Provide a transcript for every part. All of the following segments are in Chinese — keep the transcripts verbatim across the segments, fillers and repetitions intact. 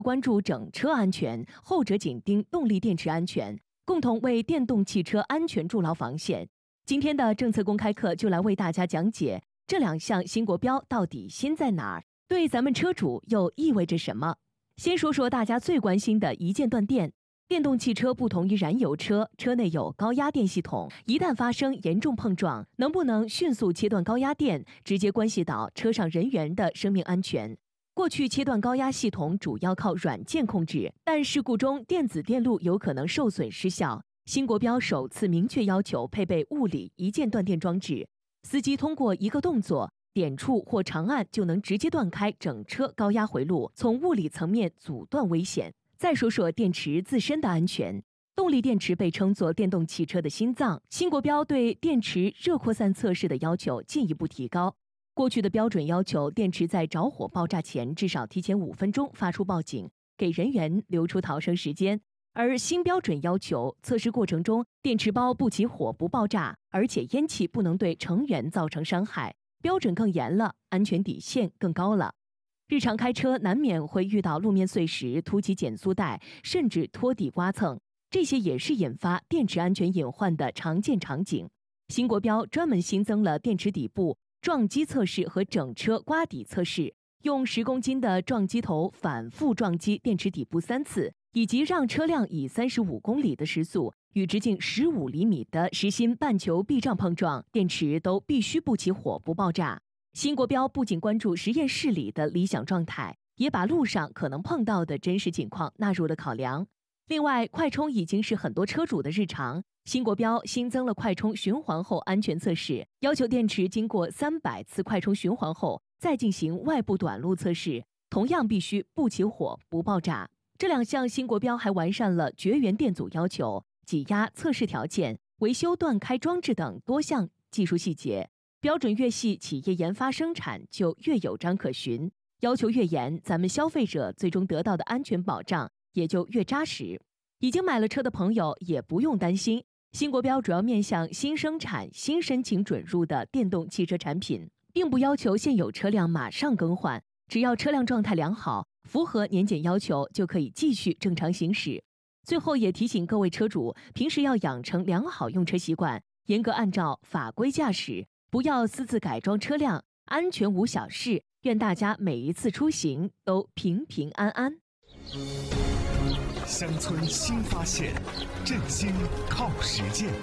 关注整车安全，后者紧盯动力电池安全，共同为电动汽车安全筑牢防线。今天的政策公开课就来为大家讲解这两项新国标到底新在哪儿，对咱们车主又意味着什么。先说说大家最关心的一键断电。电动汽车不同于燃油车，车内有高压电系统，一旦发生严重碰撞，能不能迅速切断高压电，直接关系到车上人员的生命安全。过去切断高压系统主要靠软件控制，但事故中电子电路有可能受损失效。新国标首次明确要求配备物理一键断电装置，司机通过一个动作点触或长按就能直接断开整车高压回路，从物理层面阻断危险。再说说电池自身的安全。动力电池被称作电动汽车的心脏，新国标对电池热扩散测试的要求进一步提高。过去的标准要求电池在着火爆炸前至少提前五分钟发出报警，给人员留出逃生时间。而新标准要求测试过程中电池包不起火不爆炸，而且烟气不能对成员造成伤害。标准更严了，安全底线更高了。日常开车难免会遇到路面碎石、凸起减速带，甚至拖地刮蹭，这些也是引发电池安全隐患的常见场景。新国标专门新增了电池底部撞击测试和整车刮底测试，用十公斤的撞击头反复撞击电池底部三次，以及让车辆以三十五公里的时速与直径十五厘米的实心半球避障碰撞，电池都必须不起火不爆炸。新国标不仅关注实验室里的理想状态，也把路上可能碰到的真实情况纳入了考量。另外，快充已经是很多车主的日常，新国标新增了快充循环后安全测试，要求电池经过三百次快充循环后再进行外部短路测试，同样必须不起火不爆炸。这两项新国标还完善了绝缘电阻要求、挤压测试条件、维修断开装置等多项技术细节。标准越细，企业研发生产就越有章可循，要求越严，咱们消费者最终得到的安全保障也就越扎实。已经买了车的朋友也不用担心，新国标主要面向新生产、新申请准入的电动汽车产品，并不要求现有车辆马上更换，只要车辆状态良好，符合年检要求，就可以继续正常行驶。最后也提醒各位车主，平时要养成良好用车习惯，严格按照法规驾驶，不要私自改装车辆，安全无小事。愿大家每一次出行都平平安安。 乡村新发现，振兴靠实践。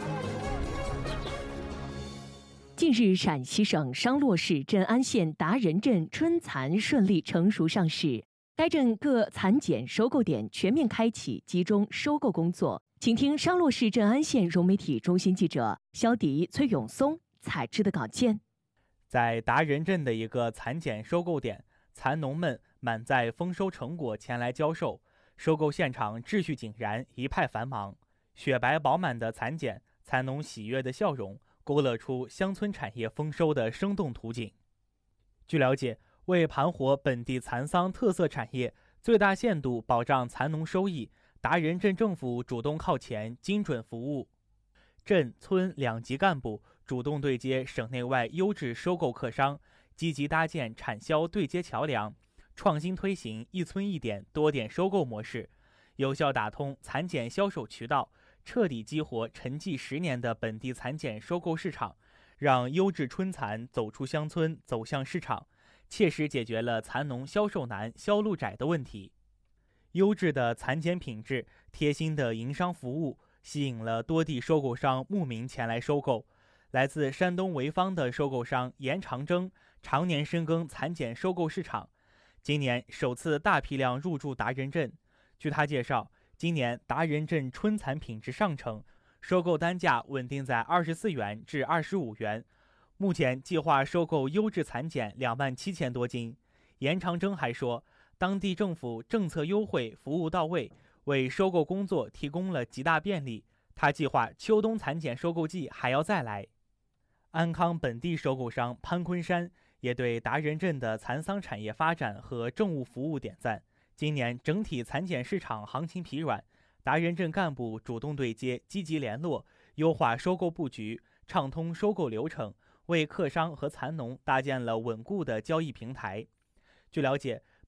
近日，陕西省商洛市镇安县达仁镇春蚕顺利成熟上市，该镇各蚕茧收购点全面开启集中收购工作。请听商洛市镇安县融媒体中心记者肖迪、崔永松采制的稿件。 在达仁镇的一个蚕茧收购点，蚕农们满载丰收成果前来交售，收购现场秩序井然，一派繁忙。雪白饱满的蚕茧，蚕农喜悦的笑容，勾勒出乡村产业丰收的生动图景。据了解，为盘活本地蚕桑特色产业，最大限度保障蚕农收益，达仁镇政府主动靠前，精准服务。镇村两级干部主动对接省内外优质收购客商，积极搭建产销对接桥梁，创新推行一村一点多点收购模式，有效打通蚕茧销售渠道，彻底激活沉寂十年的本地蚕茧收购市场，让优质春蚕走出乡村走向市场，切实解决了蚕农销售难销路窄的问题。优质的蚕茧品质，贴心的营商服务，吸引了多地收购商慕名前来收购。来自山东潍坊的收购商严长征常年深耕蚕茧收购市场，今年首次大批量入驻达仁镇。据他介绍，今年达仁镇春蚕品质上乘，收购单价稳定在二十四元至二十五元。目前计划收购优质蚕茧两万七千多斤。严长征还说，当地政府政策优惠，服务到位，为收购工作提供了极大便利。他计划秋冬蚕茧收购季还要再来。安康本地收购商潘昆山也对达仁镇的蚕桑产业发展和政务服务点赞。今年整体蚕茧市场行情疲软，达仁镇干部主动对接，积极联络，优化收购布局，畅通收购流程，为客商和蚕农搭建了稳固的交易平台。据了解，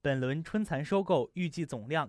本轮春蚕收购预计总量